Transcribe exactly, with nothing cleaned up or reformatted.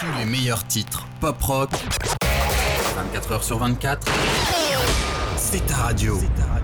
Tous les meilleurs titres pop-rock, vingt-quatre heures sur vingt-quatre, c'est ta radio. C'est ta radio.